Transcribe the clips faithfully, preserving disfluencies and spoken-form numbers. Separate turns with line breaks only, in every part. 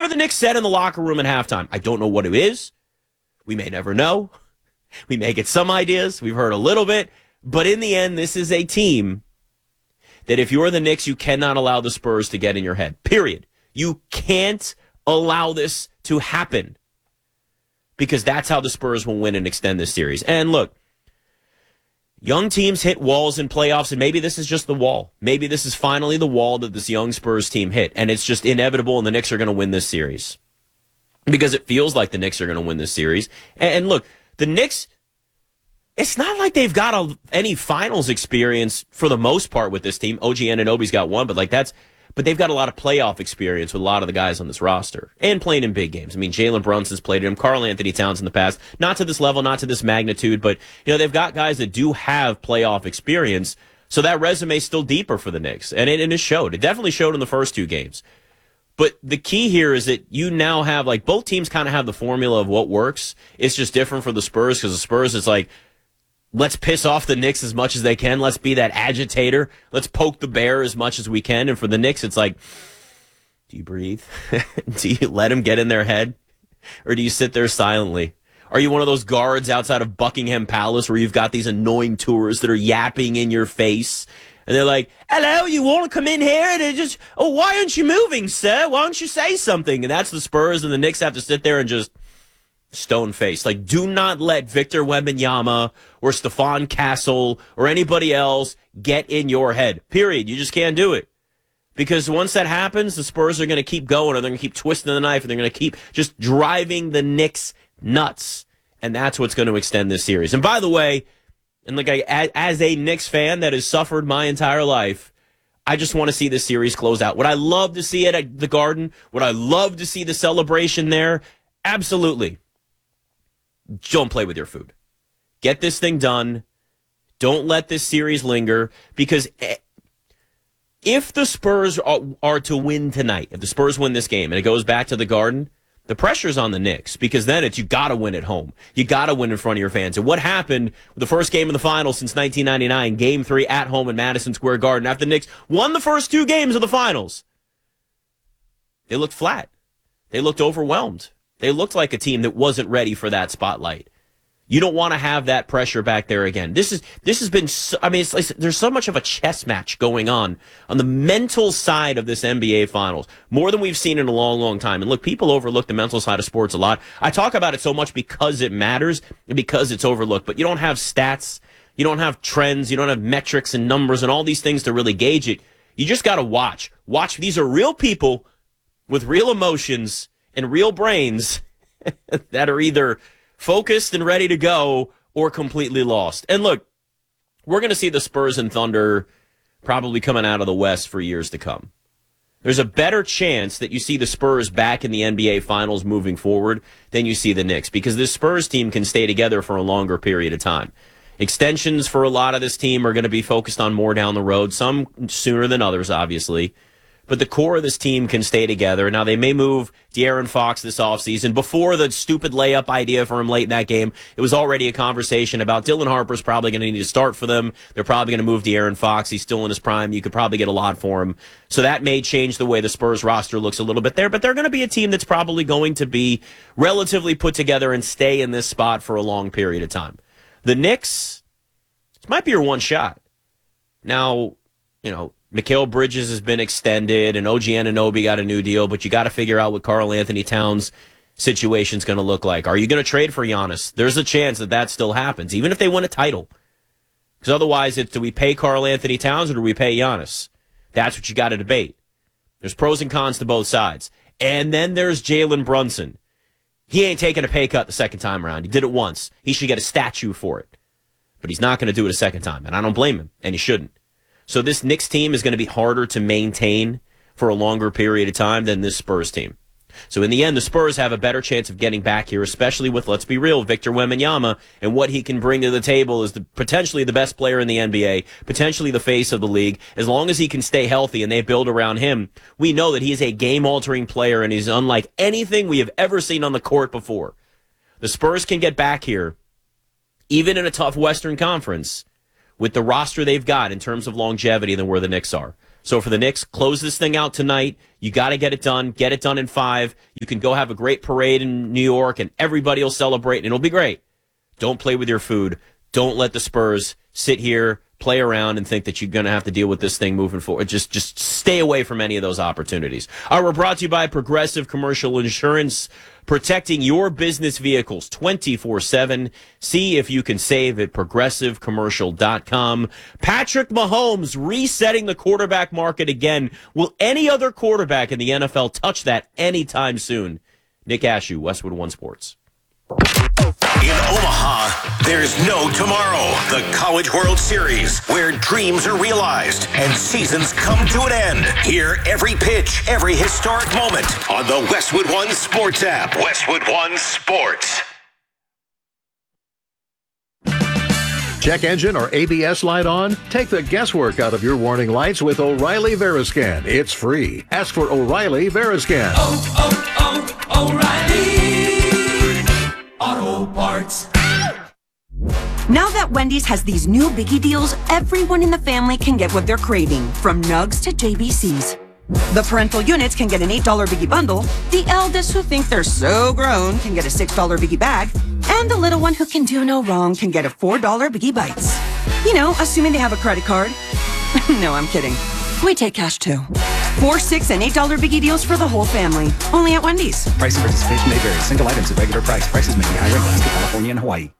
the Knicks said in the locker room at halftime. I don't know what it is. We may never know. We may get some ideas. We've heard a little bit. But in the end, this is a team that if you're the Knicks, you cannot allow the Spurs to get in your head. Period. You can't allow this to happen because that's how the Spurs will win and extend this series. And look, young teams hit walls in playoffs, and maybe this is just the wall. Maybe this is finally the wall that this young Spurs team hit, and it's just inevitable, and the Knicks are going to win this series because it feels like the Knicks are going to win this series. And look, the Knicks, it's not like they've got a, any finals experience for the most part with this team. O G Anunoby's got one, but like that's, but they've got a lot of playoff experience with a lot of the guys on this roster and playing in big games. I mean, Jalen Brunson's played him, Karl Anthony Towns in the past, not to this level, not to this magnitude, but you know they've got guys that do have playoff experience. So that resume is still deeper for the Knicks, and it, and it showed. It definitely showed in the first two games. But the key here is that you now have like both teams kind of have the formula of what works. It's just different for the Spurs because the Spurs is like, let's piss off the Knicks as much as they can. Let's be that agitator. Let's poke the bear as much as we can. And for the Knicks, it's like, do you breathe? Do you let them get in their head? Or do you sit there silently? Are you one of those guards outside of Buckingham Palace where you've got these annoying tourists that are yapping in your face? And they're like, hello, you want to come in here? And it just, oh, why aren't you moving, sir? Why don't you say something? And that's the Spurs, and the Knicks have to sit there and just stone face. Like, do not let Victor Wembanyama or Stephon Castle or anybody else get in your head. Period. You just can't do it. Because once that happens, the Spurs are going to keep going, and they're going to keep twisting the knife, and they're going to keep just driving the Knicks nuts. And that's what's going to extend this series. And by the way, and like I, as a Knicks fan that has suffered my entire life, I just want to see this series close out. Would I love to see it at the Garden? Would I love to see the celebration there? Absolutely. Don't play with your food. Get this thing done. Don't let this series linger, because if the Spurs are, are to win tonight, if the Spurs win this game and it goes back to the Garden, the pressure's on the Knicks, because then it's you got to win at home. You got to win in front of your fans. And what happened with the first game of the finals since nineteen ninety-nine, game three at home in Madison Square Garden, after the Knicks won the first two games of the finals? They looked flat. They looked overwhelmed. They looked like a team that wasn't ready for that spotlight. You don't want to have that pressure back there again. This is this has been, so, I mean, it's like there's so much of a chess match going on on the mental side of this N B A Finals, more than we've seen in a long, long time. And look, people overlook the mental side of sports a lot. I talk about it so much because it matters and because it's overlooked. But you don't have stats, you don't have trends, you don't have metrics and numbers and all these things to really gauge it. You just got to watch. Watch. These are real people with real emotions and real brains that are either focused and ready to go or completely lost. And look, we're going to see the Spurs and Thunder probably coming out of the West for years to come. There's a better chance that you see the Spurs back in the N B A Finals moving forward than you see the Knicks, because this Spurs team can stay together for a longer period of time. Extensions for a lot of this team are going to be focused on more down the road, some sooner than others, obviously. But the core of this team can stay together. Now, they may move De'Aaron Fox this offseason. Before the stupid layup idea for him late in that game, it was already a conversation about Dylan Harper's probably going to need to start for them. They're probably going to move De'Aaron Fox. He's still in his prime. You could probably get a lot for him. So that may change the way the Spurs roster looks a little bit there. But they're going to be a team that's probably going to be relatively put together and stay in this spot for a long period of time. The Knicks, this might be your one shot. Now, you know, Mikal Bridges has been extended, and O G Anunoby got a new deal, but you got to figure out what Karl Anthony Towns' situation is going to look like. Are you going to trade for Giannis? There's a chance that that still happens, even if they win a title. Because otherwise, it's do we pay Karl Anthony Towns or do we pay Giannis? That's what you got to debate. There's pros and cons to both sides. And then there's Jalen Brunson. He ain't taking a pay cut the second time around. He did it once. He should get a statue for it. But he's not going to do it a second time, and I don't blame him, and he shouldn't. So this Knicks team is going to be harder to maintain for a longer period of time than this Spurs team. So in the end, the Spurs have a better chance of getting back here, especially with, let's be real, Victor Wembanyama, and what he can bring to the table is the, potentially the best player in the N B A, potentially the face of the league. As long as he can stay healthy and they build around him, we know that he is a game-altering player, and he's unlike anything we have ever seen on the court before. The Spurs can get back here, even in a tough Western Conference, with the roster they've got in terms of longevity than where the Knicks are. So for the Knicks, close this thing out tonight. You got to get it done. Get it done in five. You can go have a great parade in New York, and everybody will celebrate, and it'll be great. Don't play with your food. Don't let the Spurs sit here, play around, and think that you're going to have to deal with this thing moving forward. Just just stay away from any of those opportunities. All right, we're brought to you by Progressive Commercial Insurance, protecting your business vehicles twenty-four seven. See if you can save at progressive commercial dot com. Patrick Mahomes resetting the quarterback market again. Will any other quarterback in the N F L touch that anytime soon? Nick Ashew, Westwood One Sports.
In Omaha, there's no tomorrow. The College World Series, where dreams are realized and seasons come to an end. Hear every pitch, every historic moment on the Westwood One Sports app. Westwood One Sports.
Check engine or A B S light on? Take the guesswork out of your warning lights with O'Reilly Veriscan. It's free. Ask for O'Reilly Veriscan.
Oh, oh, oh, O'Reilly Auto Parts.
Now that Wendy's has these new biggie deals, everyone in the family can get what they're craving, from nugs to J B Cs. The parental units can get an eight dollar biggie bundle, the eldest who think they're so grown can get a six dollar biggie bag, and the little one who can do no wrong can get a four dollar biggie bites. You know, assuming they have a credit card. No, I'm kidding. We take cash too. Four, six, and eight dollar biggie deals for the whole family. Only at Wendy's.
Price and participation may vary. Single items at regular price. Prices may be higher in Alaska, California, and Hawaii.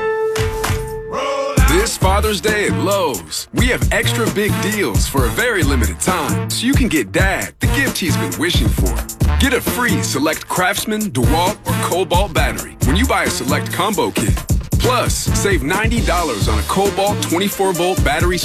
This Father's Day at Lowe's, we have extra big deals for a very limited time, so you can get Dad the gift he's been wishing for. Get a free Select Craftsman, DeWalt, or Cobalt battery when you buy a Select Combo Kit. Plus, save ninety dollars on a Cobalt twenty-four volt battery